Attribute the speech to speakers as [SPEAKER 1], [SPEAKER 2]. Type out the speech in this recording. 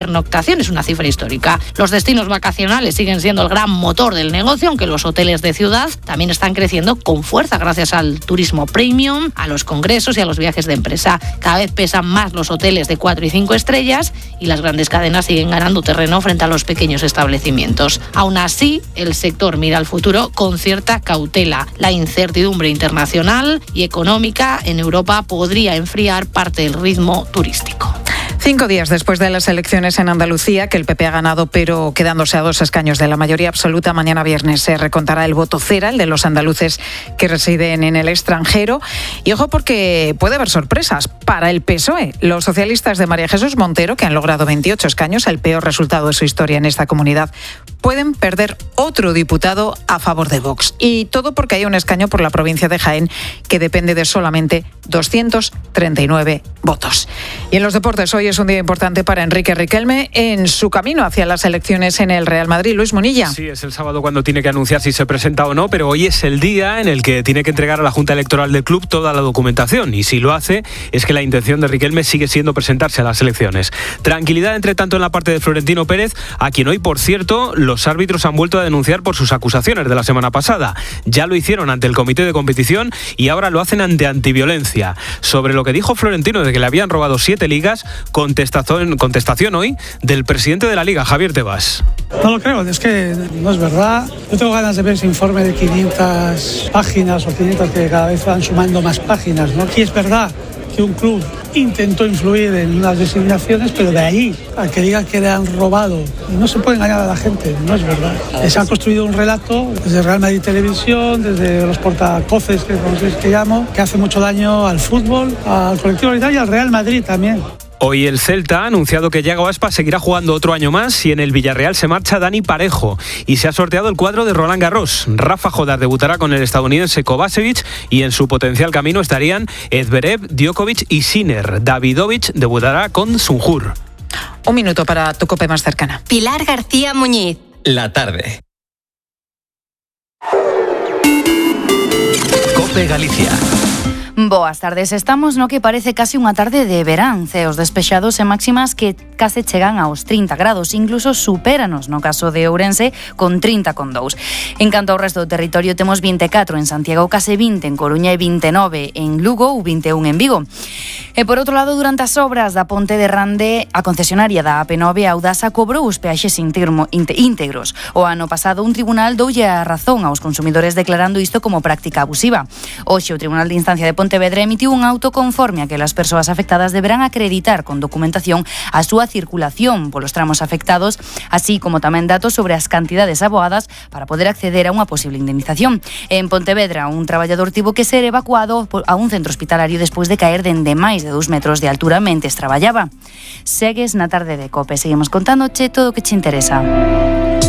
[SPEAKER 1] pernoctación, es una cifra histórica. Los destinos vacacionales siguen siendo el gran motor del negocio, aunque los hoteles de ciudad también están creciendo con fuerza gracias al turismo premium, a los congresos y a los viajes de empresa. Cada vez pesan más los hoteles de 4 y 5 estrellas y las grandes cadenas siguen ganando terreno frente a los pequeños establecimientos. Aún así, el sector mira al futuro con cierta cautela. La incertidumbre internacional y económica en Europa podría enfriar parte del ritmo turístico.
[SPEAKER 2] 5 días después de las elecciones en Andalucía, que el PP ha ganado, pero quedándose a 2 escaños de la mayoría absoluta, mañana viernes se recontará el voto cera, el de los andaluces que residen en el extranjero. Y ojo, porque puede haber sorpresas para el PSOE. Los socialistas de María Jesús Montero, que han logrado 28 escaños, el peor resultado de su historia en esta comunidad, pueden perder otro diputado a favor de Vox. Y todo porque hay un escaño por la provincia de Jaén que depende de solamente 239 votos. Y en los deportes, hoy es un día importante para Enrique Riquelme en su camino hacia las elecciones en el Real Madrid. Luis Munilla.
[SPEAKER 3] Sí, es el sábado cuando tiene que anunciar si se presenta o no, pero hoy es el día en el que tiene que entregar a la Junta Electoral del club toda la documentación, y si lo hace es que la intención de Riquelme sigue siendo presentarse a las elecciones. Tranquilidad, entre tanto, en la parte de Florentino Pérez, a quien hoy, por cierto, los árbitros han vuelto a denunciar por sus acusaciones de la semana pasada. Ya lo hicieron ante el comité de competición y ahora lo hacen ante Antiviolencia. Sobre lo que dijo Florentino de que le habían robado 7 ligas, contestación hoy del presidente de la Liga, Javier Tebas.
[SPEAKER 4] No lo creo, es que no es verdad. Yo tengo ganas de ver ese informe de 500 páginas o 500 que cada vez van sumando más páginas, ¿no? Y es verdad que un club intentó influir en unas designaciones, pero de ahí a que digan que le han robado, no se puede engañar a la gente, no es verdad. Se ha construido un relato desde Real Madrid Televisión, desde los portacoces que llamo, que hace mucho daño al fútbol, al colectivo y al Real Madrid también.
[SPEAKER 3] Hoy el Celta ha anunciado que Yago Aspas seguirá jugando otro año más y en el Villarreal se marcha Dani Parejo. Y se ha sorteado el cuadro de Roland Garros. Rafa Jodar debutará con el estadounidense Kovacevic y en su potencial camino estarían Zverev, Djokovic y Sinner. Davidovich debutará con Sunjur.
[SPEAKER 2] 1 minuto para tu COPE más cercana.
[SPEAKER 5] Pilar García Muñiz.
[SPEAKER 6] La tarde. COPE Galicia.
[SPEAKER 7] Boas tardes, estamos no que parece casi unha tarde de verán, ceos despexados e máximas que case chegan aos 30 grados, incluso supéranos no caso de Ourense con 30,2. En canto ao resto do territorio temos 24 en Santiago, case 20 en Coruña e 29 en Lugo ou 21 en Vigo. E por outro lado, durante as obras da Ponte de Rande, a concesionaria da AP9 Audasa cobrou os peaxes íntegros. O ano pasado un tribunal doulle a razón aos consumidores declarando isto como práctica abusiva. Hoxe o Tribunal de Instancia de Pontevedra emitiu un auto conforme a que as persoas afectadas deberán acreditar con documentación a súa circulación polos tramos afectados, así como tamén datos sobre as cantidades aboadas para poder acceder a unha posible indemnización. En Pontevedra, un traballador tivo que ser evacuado a un centro hospitalario despois de caer dende máis de 2 metros de altura mentres traballaba. Segues na tarde de COPE, seguimos contándoche todo o que che interesa.